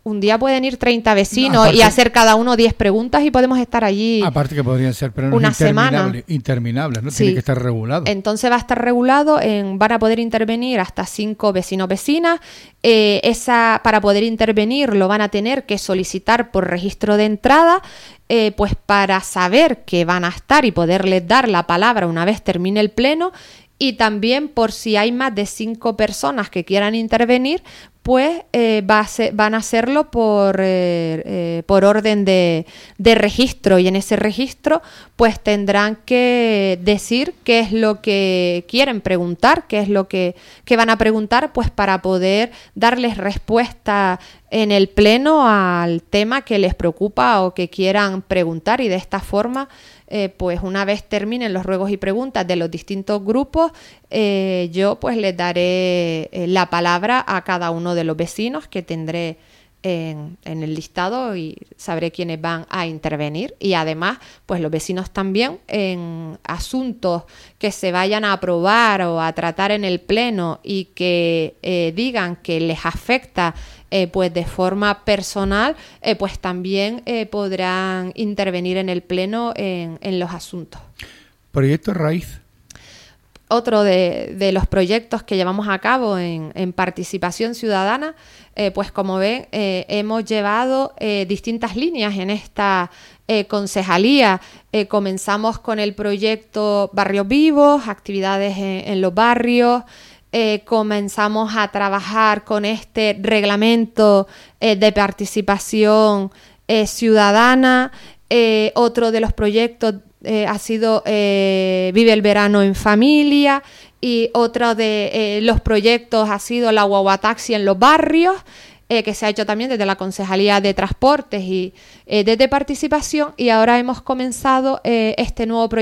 un día pueden ir treinta vecinos Aparte, y hacer cada uno diez preguntas y podemos estar allí. Aparte que podrían ser plenos una interminables, semana. interminables, ¿no? Sí. Tiene que estar regulado. Entonces va a estar regulado, en, van a poder intervenir hasta cinco vecinos vecinas. Eh, esa, para poder intervenir lo van a tener que solicitar por registro de entrada, eh, pues para saber que van a estar y poderles dar la palabra una vez termine el pleno. Y también por si hay más de cinco personas que quieran intervenir, pues eh, va a ser, van a hacerlo por, eh, eh, por orden de, de registro, y en ese registro pues tendrán que decir qué es lo que quieren preguntar, qué es lo que, que van a preguntar, pues para poder darles respuesta en el pleno al tema que les preocupa o que quieran preguntar, y de esta forma Eh, pues una vez terminen los ruegos y preguntas de los distintos grupos, eh, yo pues les daré eh, la palabra a cada uno de los vecinos que tendré en, en el listado, y sabré quiénes van a intervenir. Y además pues los vecinos también, en asuntos que se vayan a aprobar o a tratar en el pleno y que eh, digan que les afecta Eh, pues de forma personal, eh, pues también eh, podrán intervenir en el pleno en, en los asuntos. Proyecto Raíz. Otro de, de los proyectos que llevamos a cabo en, en participación ciudadana, eh, pues como ven, eh, hemos llevado eh, distintas líneas en esta eh, concejalía. Eh, comenzamos con el proyecto Barrios Vivos, actividades en, en los barrios. Eh, comenzamos a trabajar con este reglamento eh, de participación eh, ciudadana. Eh, otro de los proyectos eh, ha sido eh, Vive el Verano en Familia, y otro de eh, los proyectos ha sido la guaguataxi en los barrios, eh, que se ha hecho también desde la Concejalía de Transportes y eh, desde Participación, y ahora hemos comenzado eh, este nuevo proyecto